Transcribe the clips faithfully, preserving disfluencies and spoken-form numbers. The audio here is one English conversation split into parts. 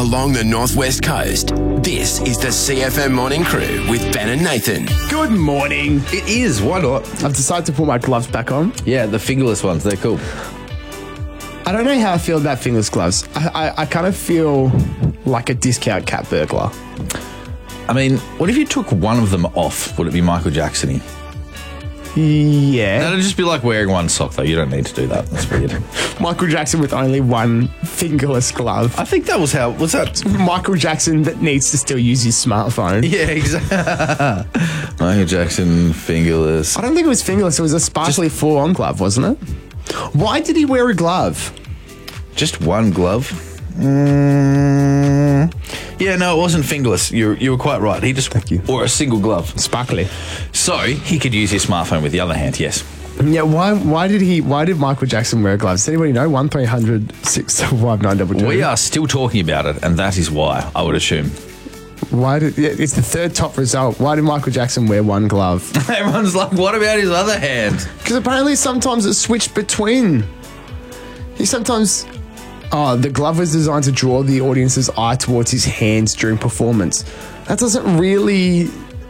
along the northwest coast. This is the C F M Morning Crew with Ben and Nathan. Good morning. It is, why not? I've decided to put my gloves back on. Yeah, the fingerless ones, they're cool. I don't know how I feel about fingerless gloves. I, I, I kind of feel like a discount cat burglar. I mean, what if you took one of them off? Would it be Michael Jackson-y? Yeah. That'd just be like wearing one sock, though. You don't need to do that. That's weird. Michael Jackson with only one fingerless glove. I think that was how, was that? Michael Jackson that needs to still use his smartphone. Yeah, exactly. Michael Jackson, fingerless. I don't think it was fingerless. It was a sparkly full-on glove, wasn't it? Why did he wear a glove? Just one glove? Mm, yeah, no, it wasn't fingerless. You you were quite right. He just Thank you. wore a single glove. Sparkly. So he could use his smartphone with the other hand, yes. Yeah, why Why did he? Why did Michael Jackson wear gloves? Does anybody know? one three hundred six five nine two two. We are still talking about it, and that is why, I would assume. Why did yeah, it's the third top result? Why did Michael Jackson wear one glove? Everyone's like, what about his other hand? Because apparently sometimes it switched between. He sometimes. Oh, the glove was designed to draw the audience's eye towards his hands during performance. That doesn't really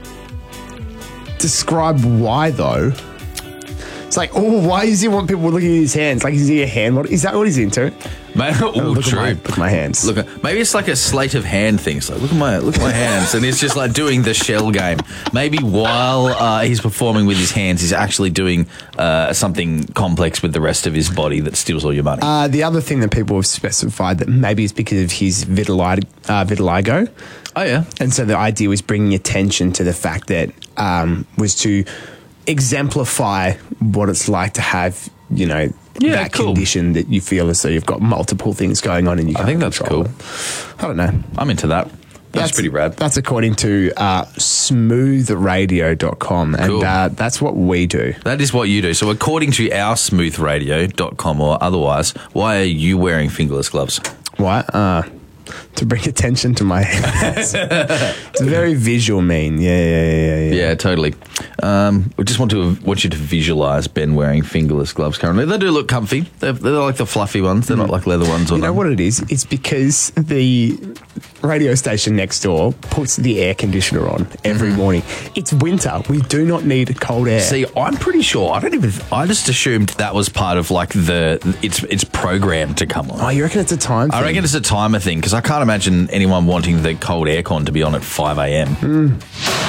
describe why, though. It's like, oh, why does he want people looking at his hands? Like, is he a hand model? Is that what he's into? Mate, Oh, ooh, look, true. at my, look at my hands. Look, maybe it's like a sleight of hand thing. It's like, look at my look at my hands, and it's just like doing the shell game. Maybe while uh, he's performing with his hands, he's actually doing uh, something complex with the rest of his body that steals all your money. Uh, the other thing that people have specified that maybe it's because of his vitiligo, uh, vitiligo. Oh yeah, And so the idea was bringing attention to the fact that um, was to exemplify what it's like to have, you know, Yeah, that cool. condition that you feel as though you've got multiple things going on and you I can't think that's control cool. it. I don't know. I'm into that. That's, pretty rad. That's according to uh, smooth radio dot com. And Cool. uh, that's what we do. That is what you do. So according to our smooth radio dot com or otherwise, why are you wearing fingerless gloves? Why? Uh, to bring attention to my hands. It's a very visual mean. Yeah, yeah, yeah, yeah. Yeah, totally. Um, we just want to want you to visualise Ben wearing fingerless gloves currently. They do look comfy. They're, they're like the fluffy ones. They're not like leather ones. Or You know nothing. what it is? It's because the radio station next door puts the air conditioner on every morning. It's winter. We do not need cold air. See, I'm pretty sure. I don't even. I just assumed that was part of like the. It's it's programmed to come on. Oh, you reckon it's a time thing? I reckon it's a timer thing because I can't imagine anyone wanting the cold aircon to be on at five a.m.